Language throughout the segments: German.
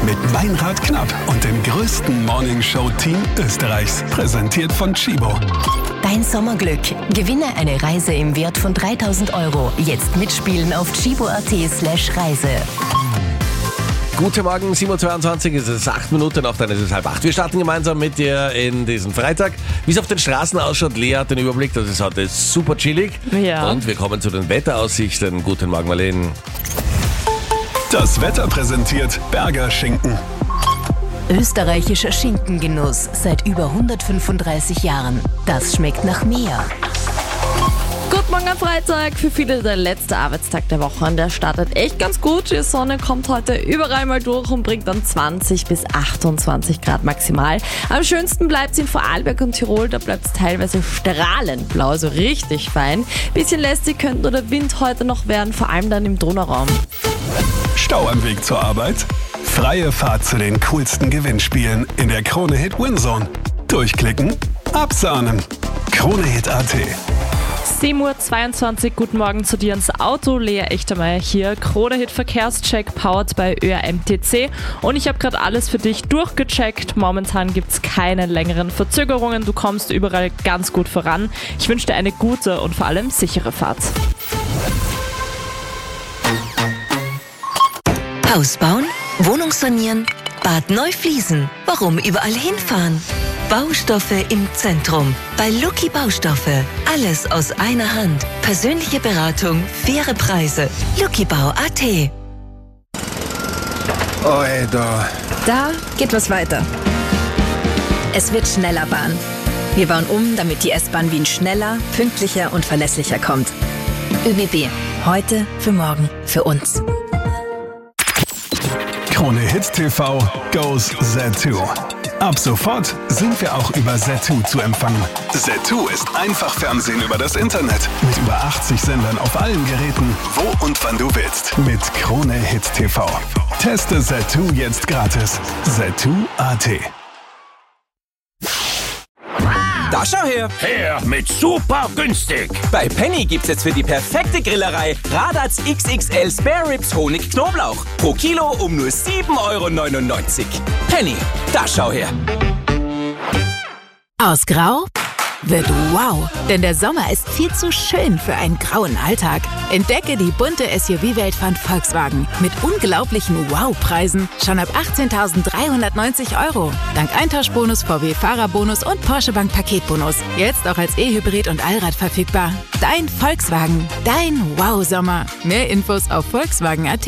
mit Meinrad Knapp und dem größten Morningshow-Team Österreichs. Präsentiert von Chibo. Dein Sommerglück. Gewinne eine Reise im Wert von 3.000 €. Jetzt mitspielen auf chibo.at/Reise. Guten Morgen, 7.22 Uhr, es ist 8 Minuten nach, dann ist es 7:30. Wir starten gemeinsam mit dir in diesen Freitag. Wie es auf den Straßen ausschaut, Lea hat den Überblick, das ist heute super chillig. Ja. Und wir kommen zu den Wetteraussichten. Guten Morgen, Marlene. Das Wetter präsentiert Berger Schinken. Österreichischer Schinkengenuss seit über 135 Jahren. Das schmeckt nach mehr. Guten Morgen am Freitag. Für viele der letzte Arbeitstag der Woche. Und der startet echt ganz gut. Die Sonne kommt heute überall mal durch und bringt dann 20 bis 28 Grad maximal. Am schönsten bleibt es in Vorarlberg und Tirol. Da bleibt es teilweise strahlend blau, also richtig fein. Bisschen lästig könnte nur der Wind heute noch werden, vor allem dann im Donauraum. Stau am Weg zur Arbeit? Freie Fahrt zu den coolsten Gewinnspielen in der Krone-Hit Winzone. Durchklicken, absahnen. Krone-Hit.at. 7.22 Uhr, guten Morgen zu dir ins Auto. Lea Echtermeier hier, Krone-Hit Verkehrscheck, powered by ÖRMTC. Und ich habe gerade alles für dich durchgecheckt. Momentan gibt es keine längeren Verzögerungen. Du kommst überall ganz gut voran. Ich wünsche dir eine gute und vor allem sichere Fahrt. Haus bauen, Wohnung sanieren, Bad neu fließen. Warum überall hinfahren? Baustoffe im Zentrum. Bei Lucky Baustoffe. Alles aus einer Hand. Persönliche Beratung, faire Preise. luckybau.at. Alter. Da geht was weiter. Es wird schneller Bahn. Wir bauen um, damit die S-Bahn Wien schneller, pünktlicher und verlässlicher kommt. ÖBB. Heute, für morgen, für uns. Krone-Hit TV goes Z2. Ab sofort sind wir auch über Z2 zu empfangen. Z2 ist einfach Fernsehen über das Internet. Mit über 80 Sendern auf allen Geräten, wo und wann du willst. Mit Krone-Hit TV. Teste Z2 jetzt gratis. Z2.at. Da schau her! Mit super günstig. Bei Penny gibt's jetzt für die perfekte Grillerei Radatz XXL Spare Ribs Honig Knoblauch. Pro Kilo um nur 7,99 €. Penny, da schau her! Aus Grau wird wow, denn der Sommer ist viel zu schön für einen grauen Alltag. Entdecke die bunte SUV-Welt von Volkswagen mit unglaublichen Wow-Preisen schon ab 18.390 €. Dank Eintauschbonus, VW-Fahrerbonus und Porsche Bank Paketbonus. Jetzt auch als E-Hybrid und Allrad verfügbar. Dein Volkswagen, dein Wow-Sommer. Mehr Infos auf Volkswagen.at.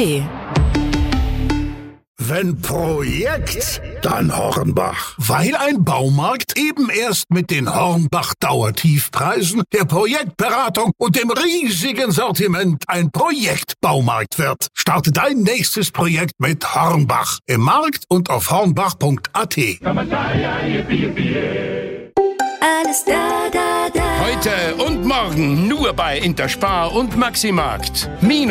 Wenn Projekt, dann Hornbach. Weil ein Baumarkt eben erst mit den Hornbach Dauertiefpreisen, der Projektberatung und dem riesigen Sortiment ein Projektbaumarkt wird. Starte dein nächstes Projekt mit Hornbach. Im Markt und auf hornbach.at. Alles da. Heute und morgen nur bei Interspar und Maximarkt.